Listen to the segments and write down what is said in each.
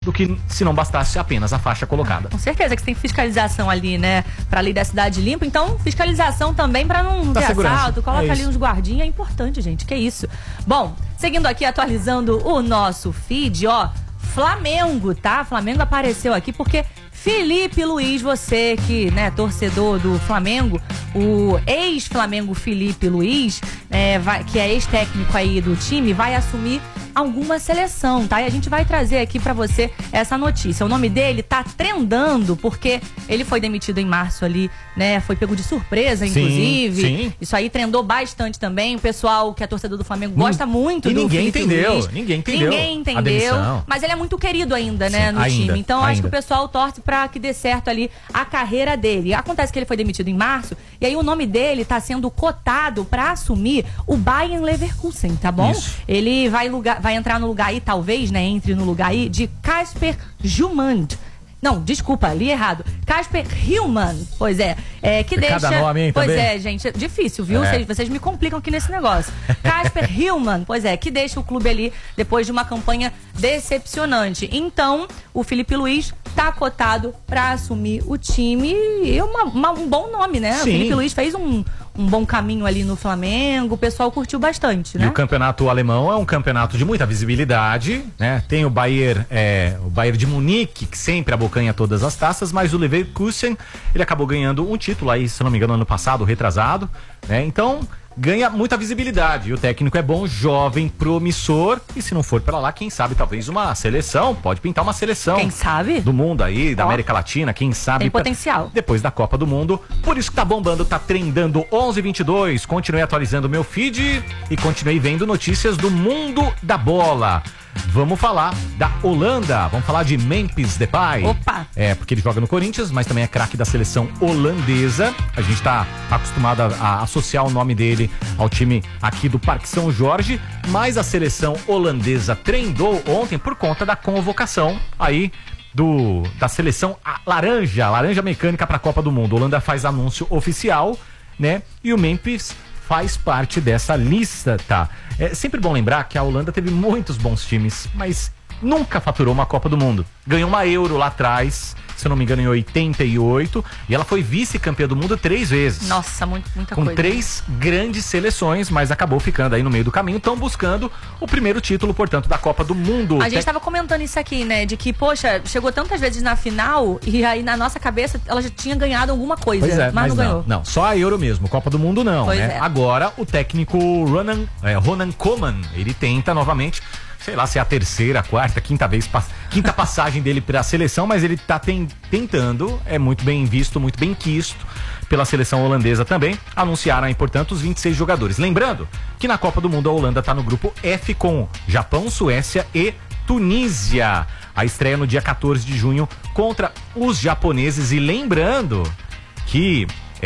do que se não bastasse apenas a faixa colocada. Com certeza que você tem fiscalização ali, né? Pra lei da cidade limpa. Então, fiscalização também pra não ter assalto. Coloca ali uns guardinhas. É importante, gente. Que isso. Bom, seguindo aqui, atualizando o nosso feed, ó. Flamengo, tá? Flamengo apareceu aqui porque Felipe Luiz, você que, né, torcedor do Flamengo, o ex-Flamengo Felipe Luiz, que é ex-técnico aí do time, vai assumir alguma seleção, tá? E a gente vai trazer aqui pra você essa notícia. O nome dele tá trendando porque ele foi demitido em março ali, né? Foi pego de surpresa, inclusive. Sim. Isso aí trendou bastante também. O pessoal que é torcedor do Flamengo gosta muito do Felipe Luiz. Ninguém entendeu. Ninguém entendeu. Mas ele é muito querido ainda, né, no time. Então acho que o pessoal torce pra que dê certo ali a carreira dele. Acontece que ele foi demitido em março e aí o nome dele tá sendo cotado pra assumir o Bayer Leverkusen, tá bom? Isso. Ele vai entrar no lugar aí, talvez, né? Entre no lugar aí de Kasper Hjulmand. Não, desculpa, li errado. Kasper Hjulmand, pois é. Que deixa... Cada nome, hein, pois também. é, gente, é difícil, viu? Vocês me complicam aqui nesse negócio. Kasper Hjulmand, pois é, que deixa o clube ali depois de uma campanha decepcionante. Então, o Felipe Luiz tá cotado pra assumir o time e um bom nome, né? Sim. O Felipe Luiz fez um bom caminho ali no Flamengo, o pessoal curtiu bastante, né? E o campeonato alemão é um campeonato de muita visibilidade, né? Tem o Bayern de Munique, que sempre abocanha todas as taças, mas o Leverkusen, ele acabou ganhando um título aí, se não me engano, ano passado, retrasado, né? Então, ganha muita visibilidade. E o técnico é bom, jovem, promissor. E se não for pra lá, quem sabe talvez uma seleção. Pode pintar uma seleção. Quem sabe? Do mundo aí, da América Latina, quem sabe. Tem potencial. Depois da Copa do Mundo. Por isso que tá bombando, tá trendando 11:22. Continuei atualizando o meu feed e continuei vendo notícias do mundo da bola. Vamos falar da Holanda, vamos falar de Memphis Depay. Opa! Porque ele joga no Corinthians, mas também é craque da seleção holandesa. A gente tá acostumado a associar o nome dele ao time aqui do Parque São Jorge, mas a seleção holandesa trendou ontem por conta da convocação aí da seleção laranja mecânica para a Copa do Mundo. A Holanda faz anúncio oficial, né? E o Memphis faz parte dessa lista, tá? É sempre bom lembrar que a Holanda teve muitos bons times, mas nunca faturou uma Copa do Mundo. Ganhou uma Euro lá atrás, se eu não me engano, em 88, e ela foi vice-campeã do mundo 3 vezes. Nossa, muita coisa. Com 3 grandes seleções, mas acabou ficando aí no meio do caminho. Estão buscando o primeiro título, portanto, da Copa do Mundo. A gente tava comentando isso aqui, né? De que, poxa, chegou tantas vezes na final e aí na nossa cabeça ela já tinha ganhado alguma coisa, mas não ganhou. Não, só a Euro mesmo, Copa do Mundo não, pois né? Agora, o técnico Ronan Koeman, ele tenta novamente, sei lá se é a terceira, quarta, quinta passagem dele pra seleção, mas ele tá tentando, é muito bem visto, muito bem quisto pela seleção holandesa também. Anunciaram aí, portanto, os 26 jogadores. Lembrando que na Copa do Mundo a Holanda tá no grupo F com Japão, Suécia e Tunísia. A estreia no dia 14 de junho contra os japoneses. E lembrando que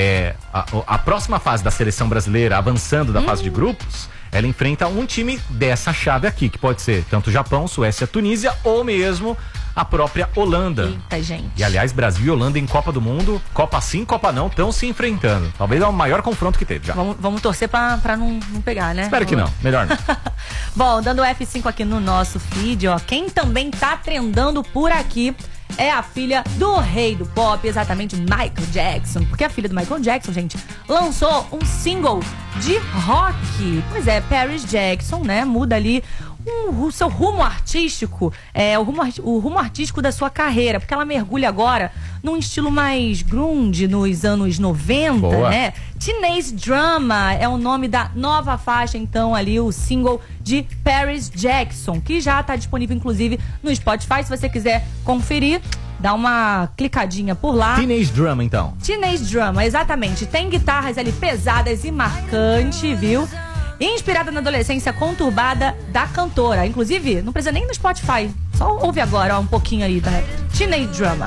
a próxima fase da seleção brasileira, avançando da fase de grupos, ela enfrenta um time dessa chave aqui, que pode ser tanto Japão, Suécia, Tunísia ou mesmo a própria Holanda. Eita, gente. E aliás, Brasil e Holanda em Copa do Mundo, Copa sim, Copa não, estão se enfrentando. Talvez é o maior confronto que teve já. Vamos torcer pra não pegar, né? Espero que não, melhor não. Bom, dando F5 aqui no nosso feed, ó, quem também tá trendando por aqui é a filha do rei do pop, exatamente Michael Jackson. Porque a filha do Michael Jackson, gente, lançou um single de rock. Pois é, Paris Jackson, né, muda ali o seu rumo artístico, o rumo artístico da sua carreira, porque ela mergulha agora num estilo mais grunge nos anos 90, Boa. né? Teenage Drama é o nome da nova faixa, então, ali, o single de Paris Jackson, que já tá disponível, inclusive, no Spotify, se você quiser conferir. Dá uma clicadinha por lá. Teenage Drama, então. Teenage Drama, exatamente. Tem guitarras ali pesadas e marcantes, viu? Inspirada na adolescência conturbada da cantora. Inclusive, não precisa nem no Spotify. Só ouve agora, ó, um pouquinho ali da Teenage Drama.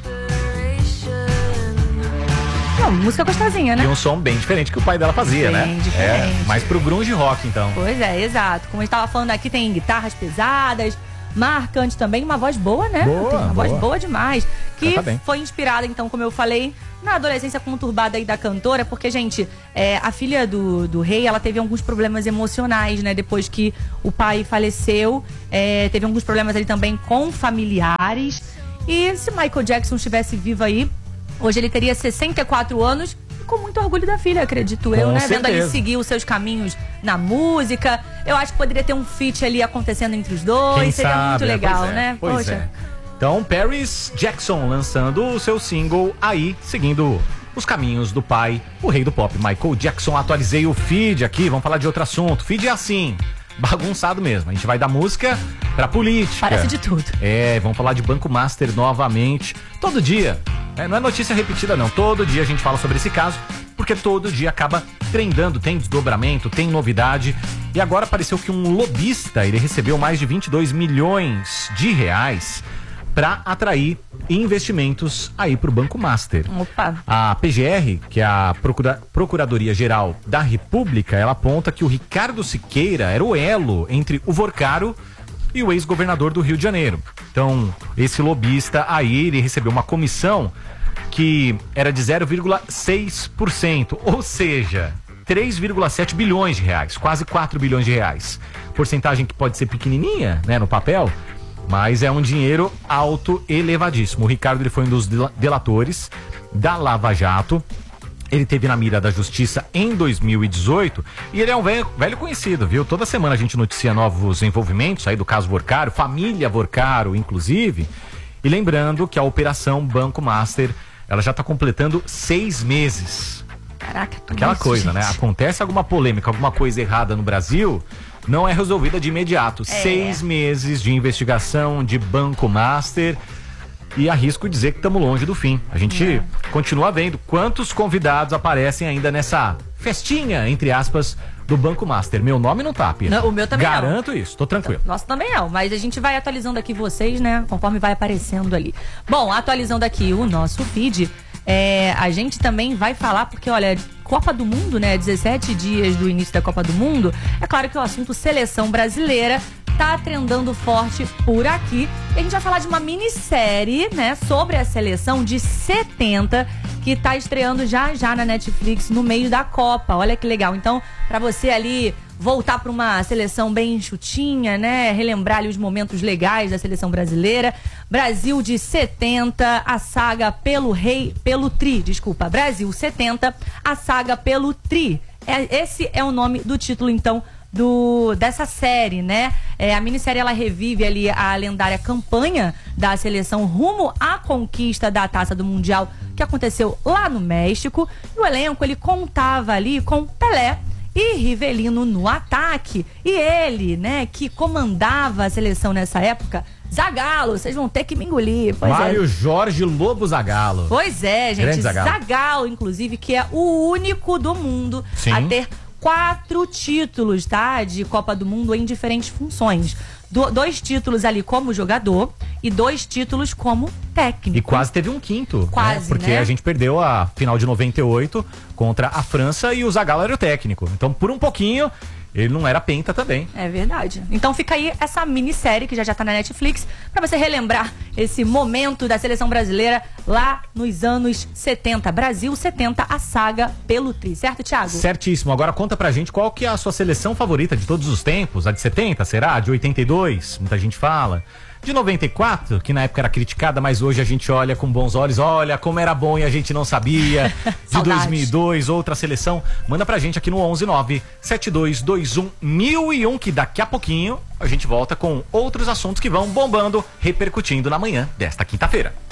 Uma música gostosinha, né? E um som bem diferente que o pai dela fazia, bem né? Diferente. Mais pro grunge rock, então. Pois é, exato. Como a gente tava falando aqui, tem guitarras pesadas, marcante também, uma voz boa, né? Uma voz boa demais. Que foi inspirada, então, como eu falei, na adolescência conturbada aí da cantora, porque, gente, a filha do rei, ela teve alguns problemas emocionais, né? Depois que o pai faleceu, teve alguns problemas ali também com familiares. E se Michael Jackson estivesse vivo aí, hoje ele teria 64 anos, com muito orgulho da filha, acredito eu, né? Vendo ele seguir os seus caminhos na música. Eu acho que poderia ter um feat ali acontecendo entre os dois. Quem seria sabe, muito legal, né? Pois é. Então, Paris Jackson lançando o seu single aí, seguindo os caminhos do pai, o rei do pop, Michael Jackson. Atualizei o feed aqui, vamos falar de outro assunto. Feed é assim, bagunçado mesmo. A gente vai da música pra política. Parece de tudo. Vamos falar de Banco Master novamente. Todo dia. Não é notícia repetida não, todo dia a gente fala sobre esse caso, porque todo dia acaba trendando, tem desdobramento, tem novidade. E agora apareceu que um lobista, ele recebeu mais de 22 milhões de reais para atrair investimentos aí pro Banco Master. Opa. A PGR, que é a Procuradoria-Geral da República, ela aponta que o Ricardo Siqueira era o elo entre o Vorcaro e o ex-governador do Rio de Janeiro. Então, esse lobista aí, ele recebeu uma comissão que era de 0,6%, ou seja, 3,7 bilhões de reais, quase 4 bilhões de reais. Porcentagem que pode ser pequenininha, né, no papel, mas é um dinheiro alto, elevadíssimo. O Ricardo, ele foi um dos delatores da Lava Jato. Ele teve na mira da justiça em 2018 e ele é um velho conhecido, viu? Toda semana a gente noticia novos envolvimentos aí do caso Vorcaro, família Vorcaro, inclusive. E lembrando que a Operação Banco Master, ela já está completando 6 meses. Caraca, tudo aquela isso, coisa, gente. né? Acontece alguma polêmica, alguma coisa errada no Brasil, não é resolvida de imediato. 6 meses de investigação de Banco Master. E arrisco dizer que estamos longe do fim. A gente continua vendo quantos convidados aparecem ainda nessa festinha, entre aspas, do Banco Master. Meu nome não tá, Pia. O meu também Garanto isso, tô tranquilo. Nosso também não, mas a gente vai atualizando aqui vocês, né? Conforme vai aparecendo ali. Bom, atualizando aqui o nosso feed, a gente também vai falar, porque olha, Copa do Mundo, né? 17 dias do início da Copa do Mundo. É claro que o assunto seleção brasileira tá trendando forte por aqui. E a gente vai falar de uma minissérie, né, sobre a seleção de 70, que tá estreando já na Netflix no meio da Copa. Olha que legal. Então, pra você ali voltar para uma seleção bem enxutinha, né, relembrar ali os momentos legais da seleção brasileira. Brasil de 70, a saga pelo Brasil 70, a saga pelo Tri. Esse é o nome do título, então, dessa série, né? A minissérie, ela revive ali a lendária campanha da seleção rumo à conquista da Taça do Mundial, que aconteceu lá no México. E o elenco, ele contava ali com Pelé e Rivelino no ataque. E ele, né, que comandava a seleção nessa época, Zagallo, vocês vão ter que me engolir. Mário Jorge Lobo Zagallo. Pois é, gente. Zagallo, inclusive, que é o único do mundo a ter 4 títulos, tá? De Copa do Mundo em diferentes funções. 2 títulos ali como jogador e 2 títulos como técnico. E quase teve um quinto. Quase, né? Porque né? a gente perdeu a final de 98 contra a França e o Zagallo era o técnico. Então, por um pouquinho, ele não era penta também. É verdade. Então fica aí essa minissérie que já tá na Netflix pra você relembrar esse momento da seleção brasileira lá nos anos 70. Brasil 70, a saga pelo Tri. Certo, Thiago? Certíssimo. Agora conta pra gente qual que é a sua seleção favorita de todos os tempos. A de 70, será? A de 82? Muita gente fala. De 94, que na época era criticada, mas hoje a gente olha com bons olhos. Olha como era bom e a gente não sabia. De 2002, outra seleção. Manda pra gente aqui no 11972211001, que daqui a pouquinho a gente volta com outros assuntos que vão bombando, repercutindo na manhã desta quinta-feira.